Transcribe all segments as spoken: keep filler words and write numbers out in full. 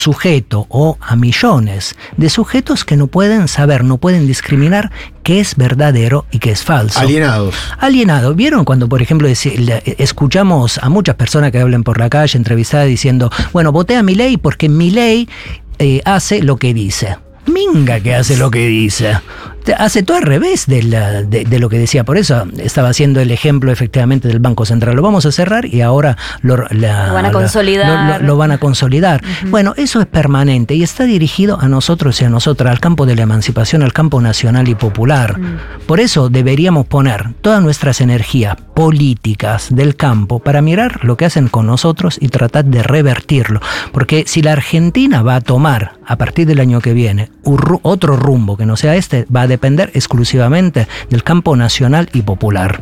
sujeto o a millones de sujetos que no pueden saber, no pueden discriminar qué es verdadero y qué es falso. Alienados. Alienados. ¿Vieron cuando, por ejemplo, escuchamos a muchas personas que hablan por la calle, entrevistadas, diciendo, bueno, voté a Milei porque Milei eh, hace lo que dice? Minga que hace lo que dice. Hace todo al revés de, la, de, de lo que decía. Por eso estaba haciendo el ejemplo efectivamente del Banco Central. Lo vamos a cerrar y ahora lo, la, lo van a consolidar. Lo, lo, lo van a consolidar. Uh-huh. Bueno, eso es permanente y está dirigido a nosotros y a nosotras, al campo de la emancipación, al campo nacional y popular. Uh-huh. Por eso deberíamos poner todas nuestras energías políticas del campo para mirar lo que hacen con nosotros y tratar de revertirlo. Porque si la Argentina va a tomar a partir del año que viene otro rumbo que no sea este, va a depender exclusivamente del campo nacional y popular.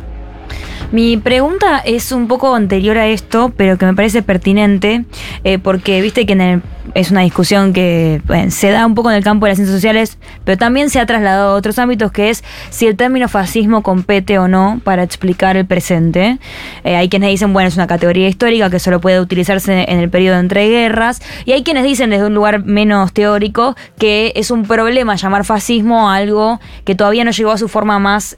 Mi pregunta es un poco anterior a esto, pero que me parece pertinente, eh, porque viste que en el, es una discusión que bueno, se da un poco en el campo de las ciencias sociales, pero también se ha trasladado a otros ámbitos, que es si el término fascismo compete o no para explicar el presente. Eh, hay quienes dicen, bueno, es una categoría histórica que solo puede utilizarse en el periodo de entreguerras, y hay quienes dicen desde un lugar menos teórico que es un problema llamar fascismo a algo que todavía no llegó a su forma más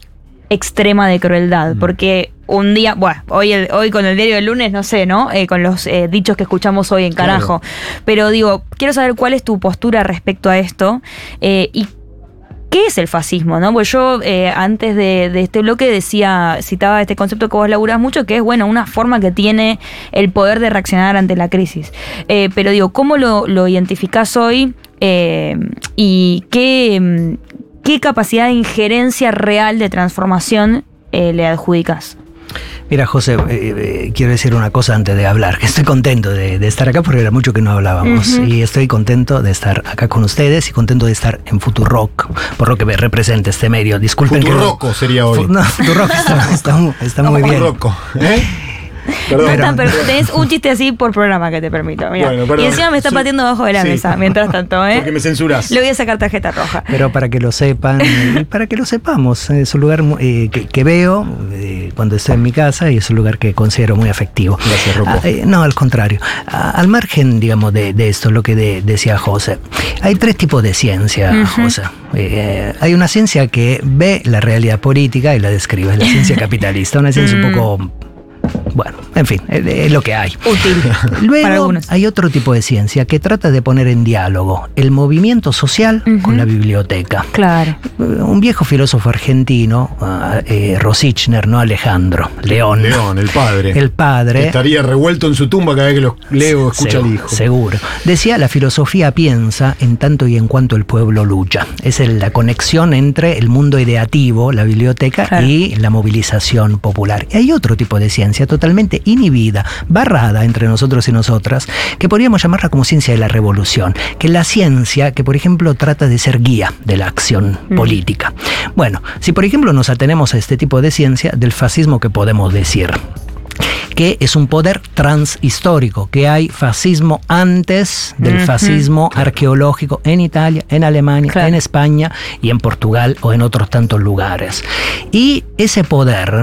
extrema de crueldad, porque un día, bueno, hoy, el, hoy con el diario del lunes, no sé, ¿no? Eh, con los eh, dichos que escuchamos hoy en carajo. Claro. Pero digo, quiero saber cuál es tu postura respecto a esto eh, y qué es el fascismo, ¿no? Pues yo eh, antes de, de este bloque decía, citaba este concepto que vos laburás mucho, que es, bueno, una forma que tiene el poder de reaccionar ante la crisis. Eh, pero digo, ¿cómo lo, lo identificás hoy eh, y qué... ¿Qué capacidad de injerencia real de transformación eh, le adjudicas? Mira, José, eh, eh, quiero decir una cosa antes de hablar, que estoy contento de, de estar acá porque era mucho que no hablábamos. Uh-huh. Y estoy contento de estar acá con ustedes y contento de estar en Futurock, por lo que me representa este medio. Disculpen. Futuroco que, sería hoy. No, Futurock está, está, está muy bien. Futuroco, ¿eh? Perdón. Pero, pero tenés un chiste así por programa que te permito. Mirá. Bueno, perdón, y encima me está soy... pateando abajo de la sí. mesa, mientras tanto, ¿eh? Porque me censurás. Le voy a sacar tarjeta roja. Pero para que lo sepan, y para que lo sepamos, es un lugar eh, que, que veo eh, cuando estoy en mi casa y es un lugar que considero muy afectivo. Gracias, Rocco. Ah, eh, no, al contrario. Ah, al margen, digamos, de, de esto, lo que de, decía José, hay tres tipos de ciencia, uh-huh. José. Eh, hay una ciencia que ve la realidad política y la describe, es la ciencia capitalista, una ciencia un poco... Bueno, en fin, es lo que hay. Útil. Luego para algunos. Hay otro tipo de ciencia que trata de poner en diálogo el movimiento social uh-huh. con la biblioteca. Claro. Un viejo filósofo argentino, uh, eh, Rosichner, no Alejandro, León. León, el padre. El padre. Estaría revuelto en su tumba cada vez que lo leo o escucha al hijo. Seguro. Decía, la filosofía piensa en tanto y en cuanto el pueblo lucha. Es el, la conexión entre el mundo ideativo, la biblioteca, claro. y la movilización popular. Y hay otro tipo de ciencia totalmente inhibida, barrada entre nosotros y nosotras, que podríamos llamarla como ciencia de la revolución, que es la ciencia que, por ejemplo, trata de ser guía de la acción mm. política. Bueno, si por ejemplo nos atenemos a este tipo de ciencia, del fascismo, ¿qué podemos decir? Que es un poder transhistórico, que hay fascismo antes del uh-huh. fascismo arqueológico en Italia, en Alemania, claro. en España y en Portugal o en otros tantos lugares. Y ese poder...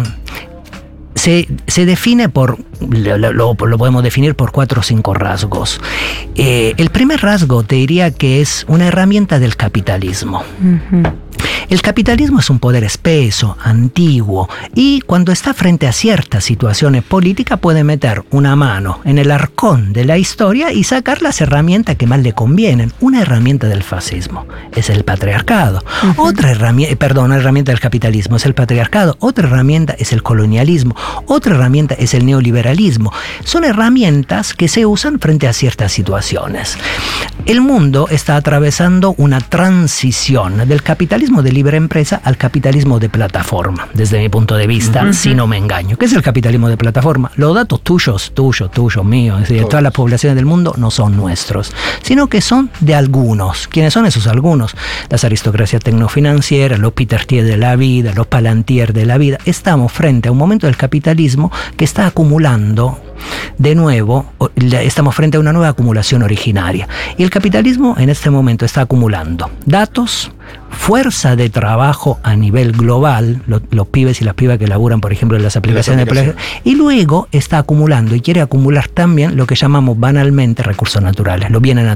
Se, se define por, lo, lo, lo podemos definir por cuatro o cinco rasgos. Eh, el primer rasgo te diría que es una herramienta del capitalismo. Uh-huh. El capitalismo es un poder espeso, antiguo, y cuando está frente a ciertas situaciones políticas puede meter una mano en el arcón de la historia y sacar las herramientas que más le convienen. Una herramienta del fascismo es el patriarcado. Uh-huh. Otra herramienta, perdón, una herramienta del capitalismo es el patriarcado. Otra herramienta es el colonialismo. Otra herramienta es el neoliberalismo. Son herramientas que se usan frente a ciertas situaciones. El mundo está atravesando una transición del capitalismo de libre empresa al capitalismo de plataforma, desde mi punto de vista, uh-huh. si no me engaño. ¿Qué es el capitalismo de plataforma? Los datos tuyos, tuyos, tuyos, míos, es decir, de todas las poblaciones del mundo no son nuestros, sino que son de algunos. ¿Quiénes son esos algunos? Las aristocracias tecnofinancieras, los Peter Thiel de la vida, los Palantir de la vida. Estamos frente a un momento del capitalismo que está acumulando de nuevo, estamos frente a una nueva acumulación originaria. Y el capitalismo en este momento está acumulando datos, fuerza de trabajo a nivel global, los, los pibes y las pibas que laburan, por ejemplo, en las aplicaciones, las aplicaciones. de y luego está acumulando y quiere acumular también lo que llamamos banalmente recursos naturales, los bienes naturales.